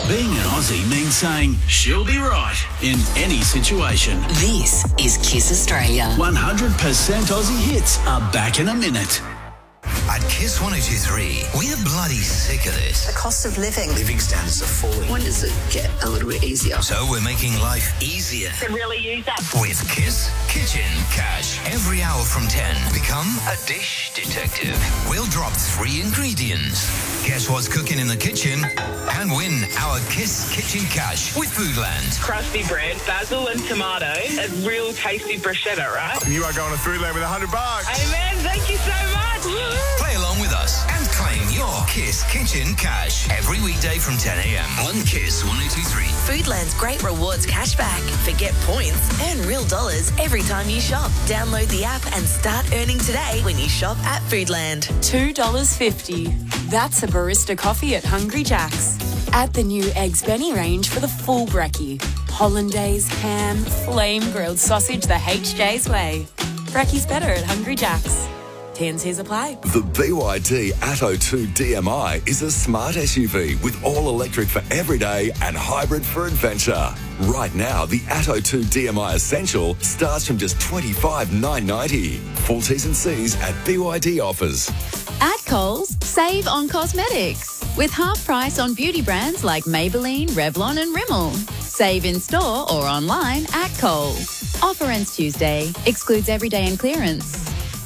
Being an Aussie means saying she'll be right in any situation. This is Kiss Australia. 100% Aussie hits are back in a minute. At Kiss 102.3, we're bloody sick of this. The cost of living. Living standards are falling. When does it get a little bit easier? So we're making life easier. Could really use that. With Kiss Kitchen Cash. Every hour from 10, become a dish detective. We'll drop 3 ingredients. Guess what's cooking in the kitchen? And win our Kiss Kitchen Cash with Foodland. Crusty bread, basil and tomato, a real tasty bruschetta, right? You are going to Foodland with $100. Amen. Thank you so much. Play along with us and claim your Kiss Kitchen Cash every weekday from 10 a.m. on Kiss 102.3. Foodland's great rewards cashback. Forget points, earn real dollars every time you shop. Download the app and start earning today when you shop at Foodland. $2.50. That's a barista coffee at Hungry Jack's. Add the new Eggs Benny range for the full brekkie. Hollandaise, ham, flame grilled sausage the HJ's way. Brekkie's better at Hungry Jack's. T&Cs apply. The BYD Atto 2 DMI is a smart SUV with all-electric for everyday and hybrid for adventure. Right now, the Atto 2 DMI Essential starts from just $25,990. Full T's and C's at BYD offers. At Coles, save on cosmetics with half price on beauty brands like Maybelline, Revlon and Rimmel. Save in store or online at Coles. Offer ends Tuesday. Excludes everyday and clearance.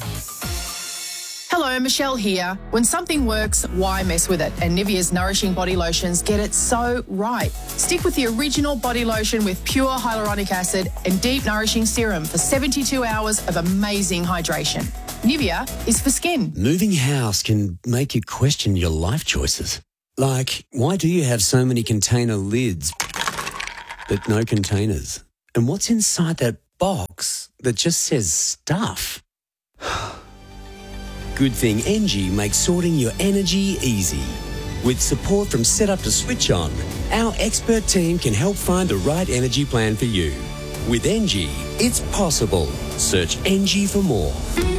Hello, Michelle here. When something works, why mess with it? And Nivea's Nourishing Body Lotions get it so right. Stick with the original body lotion with pure hyaluronic acid and deep nourishing serum for 72 hours of amazing hydration. Nivea is for skin. Moving house can make you question your life choices. Like, why do you have so many container lids but no containers? And what's inside that box that just says stuff? Good thing Engie makes sorting your energy easy. With support from Setup to Switch On, our expert team can help find the right energy plan for you. With Engie, it's possible. Search Engie for more.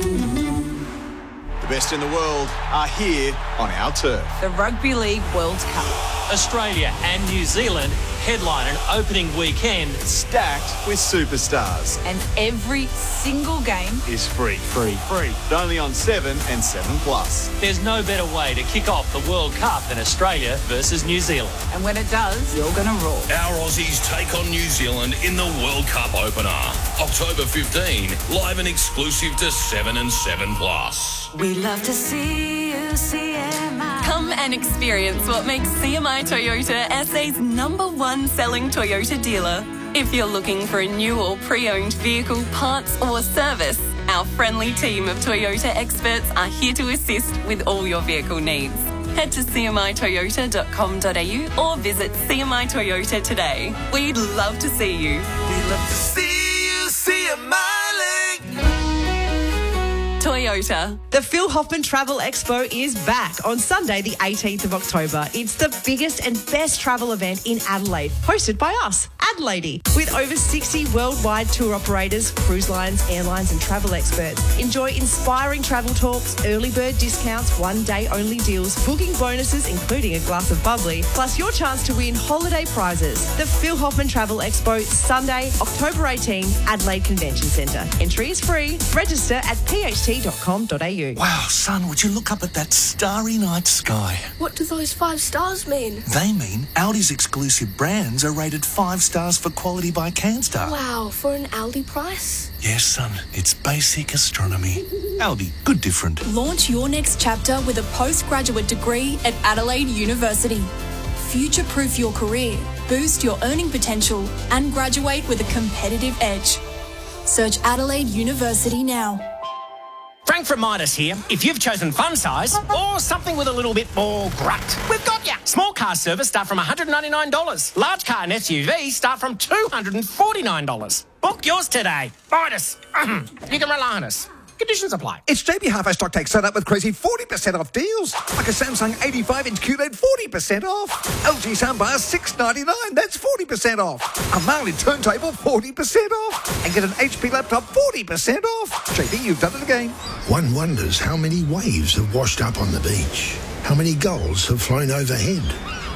The best in the world are here on our turf. The Rugby League World Cup. Australia and New Zealand headline an opening weekend stacked with superstars. And every single game is free. But only on 7 and 7 Plus. There's no better way to kick off the World Cup than Australia versus New Zealand. And when it does, you're going to roar. Our Aussies take on New Zealand in the World Cup opener. October 15, live and exclusive to 7 and 7 Plus. We love to see you, CMI. Come and experience what makes CMI Toyota SA's #1 selling Toyota dealer. If you're looking for a new or pre-owned vehicle, parts or service, our friendly team of Toyota experts are here to assist with all your vehicle needs. Head to cmitoyota.com.au or visit CMI Toyota today. We'd love to see you. We love to see you, CMI. Toyota. The Phil Hoffman Travel Expo is back on Sunday, the 18th of October. It's the biggest and best travel event in Adelaide, hosted by us, Adelaide, with over 60 worldwide tour operators, cruise lines, airlines and travel experts. Enjoy inspiring travel talks, early bird discounts, one-day only deals, booking bonuses, including a glass of bubbly, plus your chance to win holiday prizes. The Phil Hoffman Travel Expo, Sunday, October 18, Adelaide Convention Centre. Entry is free. Register at pht.com.au. Wow, son, would you look up at that starry night sky? What do those 5 stars mean? They mean Audi's exclusive brands are rated 5 stars for quality by Canstar. Wow, for an Aldi price? Yes, son, it's basic astronomy. Aldi, good different. Launch your next chapter with a postgraduate degree at Adelaide University. Future-proof your career, boost your earning potential, and graduate with a competitive edge. Search Adelaide University now. Frank from Midas here. If you've chosen fun size or something with a little bit more grunt, we've got ya. Small car service start from $199. Large car and SUV start from $249. Book yours today. Midas. You can rely on us. Conditions apply. It's JB Hi-Fi Stock Take Set Up with crazy 40% off deals. Like a Samsung 85-inch QLED, 40% off. LG soundbar, $699. That's 40% off. A Marley turntable, 40% off. And get an HP laptop, 40% off. JB, you've done it again. One wonders how many waves have washed up on the beach. How many gulls have flown overhead.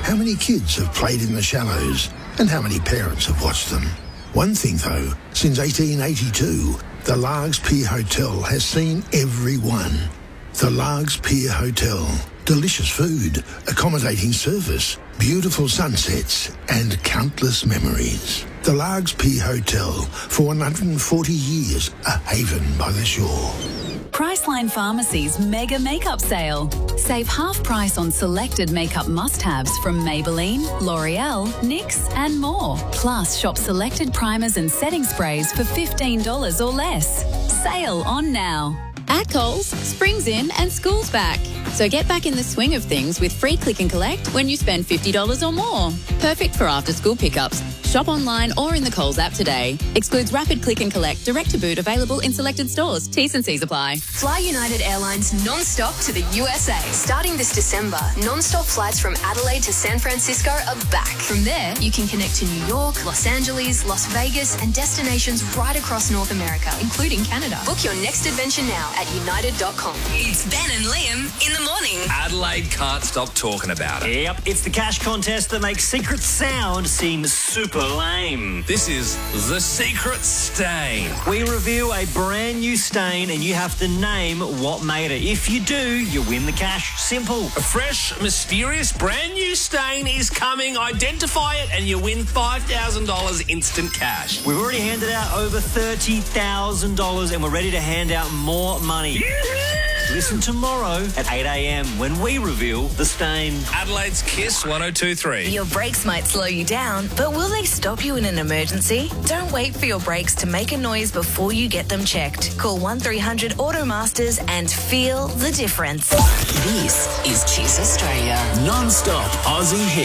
How many kids have played in the shallows? And how many parents have watched them? One thing though, since 1882, the Largs Pier Hotel has seen everyone. The Largs Pier Hotel. Delicious food, accommodating service, beautiful sunsets, and countless memories. The Largs Pier Hotel, for 140 years, a haven by the shore. Priceline Pharmacy's mega makeup sale. Save half price on selected makeup must-haves from Maybelline, L'Oreal, NYX and more. Plus, shop selected primers and setting sprays for $15 or less. Sale on now. At Coles, spring's in and school's back. So get back in the swing of things with free click and collect when you spend $50 or more. Perfect for after-school pickups. Shop online or in the Coles app today. Excludes rapid click and collect, direct to boot, available in selected stores. T's and C's apply. Fly United Airlines non-stop to the USA. Starting this December, non-stop flights from Adelaide to San Francisco are back. From there, you can connect to New York, Los Angeles, Las Vegas, and destinations right across North America, including Canada. Book your next adventure now at united.com. It's Ben and Liam in the morning. Adelaide can't stop talking about it. Yep, it's the cash contest that makes Secret Sound seem super lame. This is The Secret Stain. We reveal a brand new stain and you have to name what made it. If you do, you win the cash. Simple. A fresh, mysterious, brand new stain is coming. Identify it and you win $5,000 instant cash. We've already handed out over $30,000 and we're ready to hand out more money. Listen tomorrow at 8 a.m. when we reveal the stain. Adelaide's Kiss 102.3. Your brakes might slow you down, but will they stop you in an emergency? Don't wait for your brakes to make a noise before you get them checked. Call 1300 Automasters and feel the difference. This is Kiss Australia. Non-stop Aussie hits.